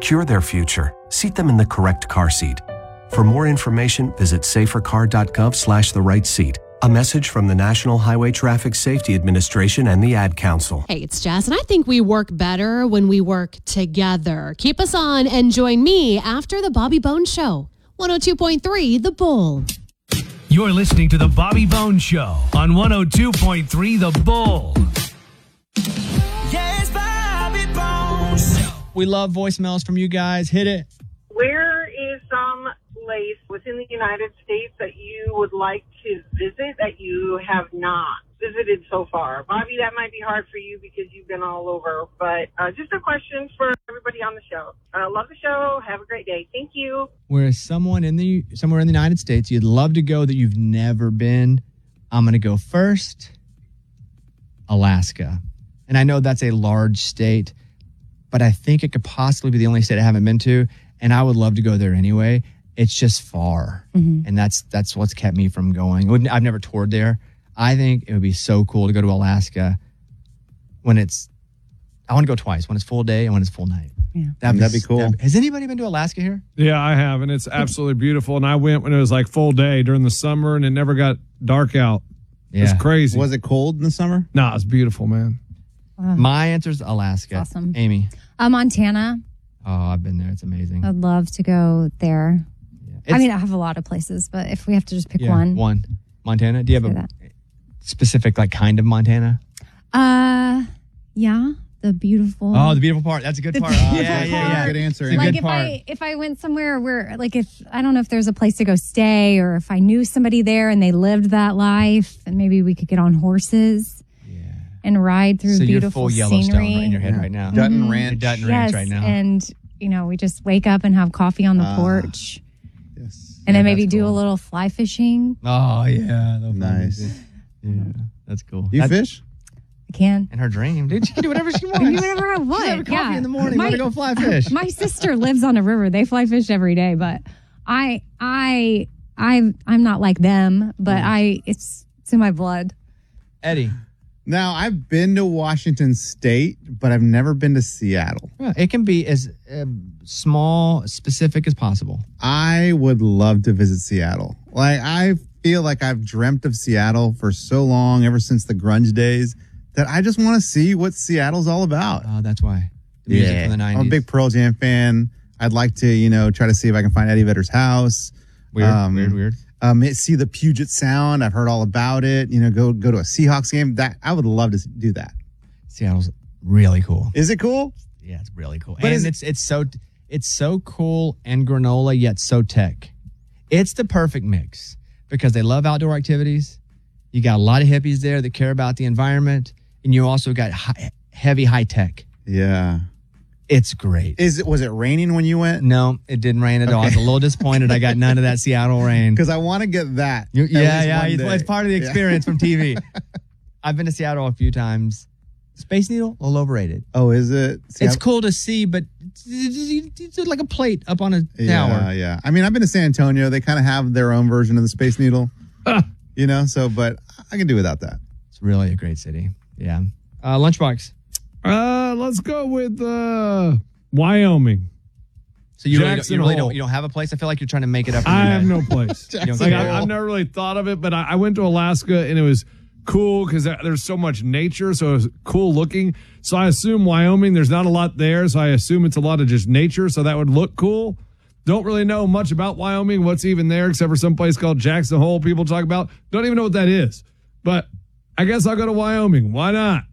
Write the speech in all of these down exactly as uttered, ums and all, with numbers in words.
secure their future, seat them in the correct car seat. For more information, visit safercar.gov slash the right seat. A message from the National Highway Traffic Safety Administration and the Ad Council. Hey, it's Jess, and I think we work better when we work together. Keep us on and join me after the Bobby Bones Show. one oh two point three The Bull. You're listening to the Bobby Bones Show on one oh two point three The Bull. Yes, Bobby Bones. We love voicemails from you guys. Hit it. Where is some place within the United States that you would like to visit that you have not visited so far? Bobby, that might be hard for you because you've been all over, but uh, just a question for everybody on the show. Uh, love the show. Have a great day. Thank you. Where is someone in the somewhere in the United States you'd love to go that you've never been? I'm going to go first. Alaska. And I know that's a large state, but I think it could possibly be the only state I haven't been to, and I would love to go there anyway. It's just far, mm-hmm. and that's that's what's kept me from going. I've never toured there. I think it would be so cool to go to Alaska when it's, I want to go twice, when it's full day and when it's full night. Yeah. That'd, That'd be cool. That'd, has anybody been to Alaska here? Yeah, I have, and it's absolutely beautiful. And I went when it was like full day during the summer, and it never got dark out. Yeah. It's crazy. Was it cold in the summer? No, nah, it's beautiful, man. Wow. My answer's Alaska. That's awesome. Amy? Uh, Montana. Oh, I've been there. It's amazing. I'd love to go there. Yeah. I mean, I have a lot of places, but if we have to just pick yeah, one. One. Montana? Do you have a that. specific like kind of Montana? Uh, yeah. The beautiful. Oh, the beautiful part. That's a good The part. beautiful yeah, yeah, yeah. Good answer. It's a like good if part. I if I went somewhere where like if I don't know if there's a place to go stay or if I knew somebody there and they lived that life and maybe we could get on horses Yeah. and ride through So you're beautiful full Yellowstone scenery. right in your head Yeah. right now. Dutton Mhm. Ranch. Dutton Yes, Ranch right now. and you know we just wake up and have coffee on the Ah. porch, Yes. and Yeah, then maybe that's do a cool. little fly fishing. Oh, yeah. that'll Nice. be- Yeah, that's cool. You That- fish? I can. In her dream. Dude, she can do whatever she wants. Do whatever I want. She's having coffee yeah. in the morning. My- Want to go fly fish. My sister lives on a river. They fly fish every day, but I, I, I, I'm not like them. But Mm. I, it's it's in my blood. Eddie. Now, I've been to Washington State, but I've never been to Seattle. Well, it can be as uh, small, specific as possible. I would love to visit Seattle. Like, I feel like I've dreamt of Seattle for so long, ever since the grunge days, that I just want to see what Seattle's all about. Oh, that's why. The music from the nineties. I'm a big Pearl Jam fan. I'd like to, you know, try to see if I can find Eddie Vedder's house. Weird, Um, weird, weird. Um, see the Puget Sound. I've heard all about it. You know, go go to a Seahawks game. That I would love to do that. Seattle's really cool. Is it cool? Yeah, it's really cool. But is and it's it's so it's so cool and granola yet so tech. It's the perfect mix because they love outdoor activities. You got a lot of hippies there that care about the environment, and you also got high, heavy high tech. Yeah. It's great. Is it? Was it raining when you went? No, it didn't rain at all. I was a little disappointed. I got none of that Seattle rain. Because I want to get that. You- at yeah, least yeah. one It's, day. it's part of the Yeah. experience from T V. I've been to Seattle a few times. Space Needle, a little overrated. Oh, is it? See, It's I- cool to see, but it's, it's, it's like a plate up on a Yeah, tower. yeah. I mean, I've been to San Antonio. They kind of have their own version of the Space Needle. You know, so but I can do without that. It's really a great city. Yeah. Uh, Lunchbox. Uh, let's go with uh, Wyoming. So you really, don't, Jackson you really Hole. don't you don't have a place? I feel like you're trying to make it up. in I your have head. no place. You don't Like care. I, I've never really thought of it, but I, I went to Alaska and it was cool because there's so much nature, so it was cool looking. So I assume Wyoming, there's not a lot there, so I assume it's a lot of just nature, so that would look cool. Don't really know much about Wyoming, what's even there, except for some place called Jackson Hole people talk about. Don't even know what that is. But I guess I'll go to Wyoming. Why not?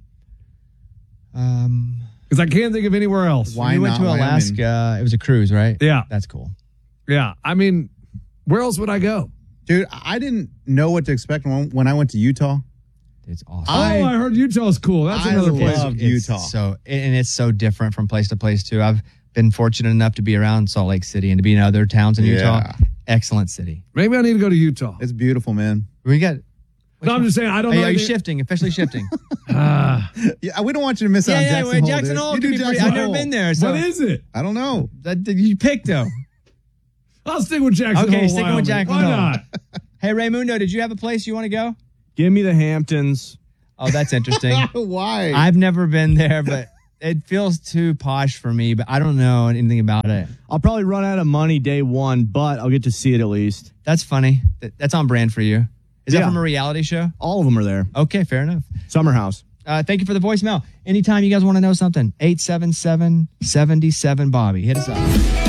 Um, Because I can't think of anywhere else. Why you went not to Wyoming? Alaska. It was a cruise, right? Yeah. That's cool. Yeah. I mean, where else would I go? Dude, I didn't know what to expect when, when I went to Utah. It's awesome. Oh, I heard Utah's cool. That's I another place. love It's Utah. So and it's so different from place to place too. I've been fortunate enough to be around Salt Lake City and to be in other towns in Utah. Yeah. Excellent city. Maybe I need to go to Utah. It's beautiful, man. We got. No, I'm just saying, I don't Are, know. you- are you anything- shifting? Officially shifting. Ah. Yeah, we don't want you to miss out on yeah, Jackson yeah. Hole. Jackson dude. Hole. You can do be pretty- Jackson I've never Hole. been there. So what is it? I don't know. That, that you picked though. I'll stick with Jackson Okay, Hole. sticking with Wyoming. Jackson Why Hole. not? Hey Raymundo, did you have a place you want to go? Give me the Hamptons. Oh, that's interesting. Why? I've never been there, but it feels too posh for me, but I don't know anything about it. I'll probably run out of money day one, but I'll get to see it at least. That's funny. That- That's on brand for you. Is Yeah. that from a reality show? All of them are there. Okay, fair enough. Summer House. Uh, thank you for the voicemail. Anytime you guys want to know something, eight seven seven, seven seven, Bobby. Hit us up.